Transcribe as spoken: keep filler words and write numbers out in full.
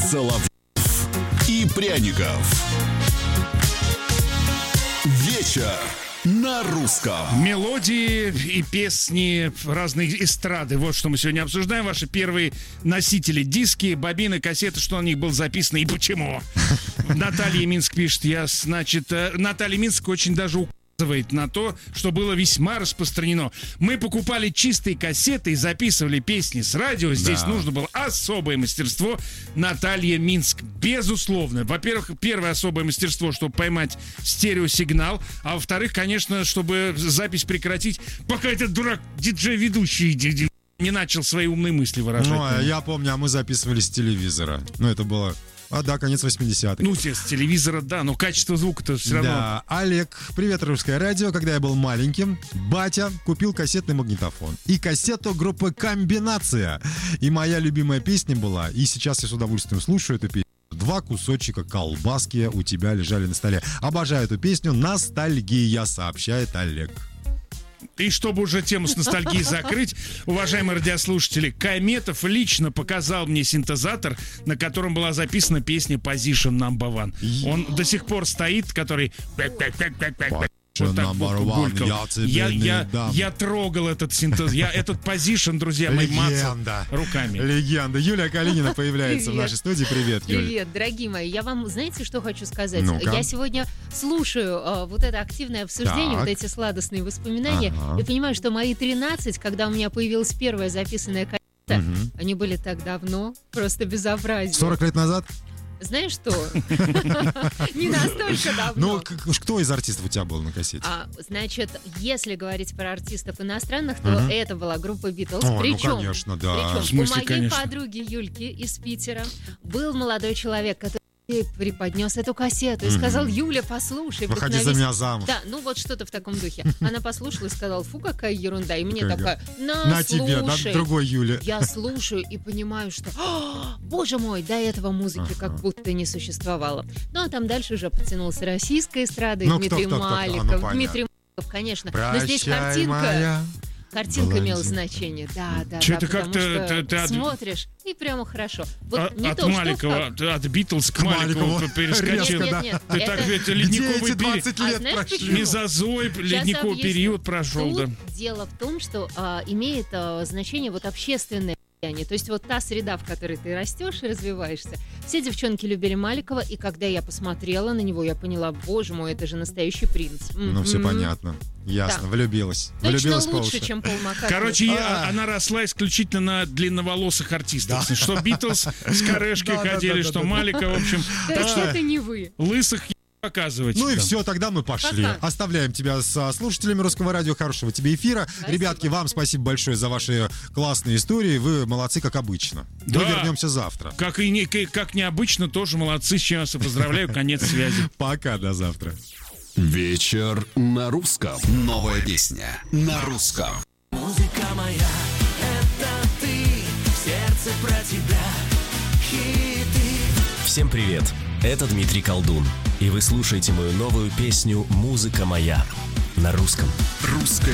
Соловьев и Пряников. Вечер на русском. Мелодии и песни разные эстрады. Вот что мы сегодня обсуждаем. Ваши первые носители, диски, бобины, кассеты, что на них было записано и почему. Наталья Минск пишет, я, значит, Наталья Минск очень даже указывает на то, что было весьма распространено. Мы покупали чистые кассеты и записывали песни с радио. Здесь да. нужно было особое мастерство. Наталья Минск, безусловно. Во-первых, первое особое мастерство, чтобы поймать стереосигнал. А во-вторых, конечно, чтобы запись прекратить, пока этот дурак диджей-ведущий не начал свои умные мысли выражать. Ну, я помню, а мы записывали с телевизора. Ну, это было... А, да, конец восьмидесятых. Ну, с телевизора, да, но качество звука-то все равно. Да, Олег, привет, Русское радио. Когда я был маленьким, батя купил кассетный магнитофон и кассету группы «Комбинация». И моя любимая песня была, и сейчас я с удовольствием слушаю эту песню. Два кусочка колбаски у тебя лежали на столе. Обожаю эту песню. Ностальгия, сообщает Олег. И чтобы уже тему с ностальгией закрыть, уважаемые радиослушатели, Кайметов лично показал мне синтезатор, на котором была записана песня Position Number One. Он до сих пор стоит, который... Вот так вот я, я, я, я трогал этот синтез, я этот позишн, друзья мои, мацал руками. Легенда. Юлия Калинина появляется в нашей студии. Привет, Юля. Привет, дорогие мои. Я вам, знаете, что хочу сказать? Ну-ка. Я сегодня слушаю э, вот это активное обсуждение, так. вот эти сладостные воспоминания, ага. и понимаю, что мои тринадцать, когда у меня появилась первая записанная кассета, угу. они были так давно, просто безобразие. сорок лет назад? Знаешь что? Не настолько давно. Ну, кто из артистов у тебя был на кассете? А, значит, если говорить про артистов иностранных, то uh-huh. это была группа Битлз. О, причем, ну, конечно, да. Причем В смысле, у моей конечно. подруги Юльки из Питера был молодой человек, который преподнес эту кассету и mm-hmm. сказал: Юля, послушай. Выходи за меня замуж. Да, ну вот что-то в таком духе. Она послушала и сказала: фу, какая ерунда. И мне такая: на, на слушай. тебе, на другой Юле. Я слушаю и понимаю, что, боже мой, до этого музыки как будто не существовало. Ну а там дальше уже подтянулась российская эстрада, ну, Дмитрий кто, кто, Маликов. кто? А, ну, Дмитрий Маликов, конечно. Прощай, но здесь картинка. Моя... Картинка имела значение, да, да, Что-то да, как-то что ты, ты смотришь и прямо хорошо. Вот от, не от то, Маликова, что от Битлз к, к Маликову, Маликову перескочил. Нет, нет, нет, ты это... так ведь ледниковый период а прошли. Мезозой, ледниковый период прошел, Тут да. дело в том, что а, имеет а, значение вот общественное. То есть вот та среда, в которой ты растешь и развиваешься. Все девчонки любили Маликова, и когда я посмотрела на него, я поняла: боже мой, это же настоящий принц. Ну, все понятно. Ясно, да. влюбилась. Точно влюбилась лучше, чем Пол Маккартни. Короче, я, она росла исключительно на длинноволосых артистах. Да. Что Битлз с корешкой ходили, что Малика, в общем. Так что это не вы. Лысых показывать. Ну и все, тогда мы пошли. Пока. Оставляем тебя со слушателями Русского радио. Хорошего тебе эфира. Спасибо. Ребятки, вам спасибо большое за ваши классные истории. Вы молодцы, как обычно. Да. Мы вернемся завтра. Как и не, как необычно, тоже молодцы. С чем я вас поздравляю. Конец связи. Пока, до завтра. Вечер на русском. Новая песня на русском. Музыка моя, это ты. В сердце про тебя. Хиты. Всем привет. Это Дмитрий Колдун, и вы слушаете мою новую песню «Музыка моя» на русском. Русская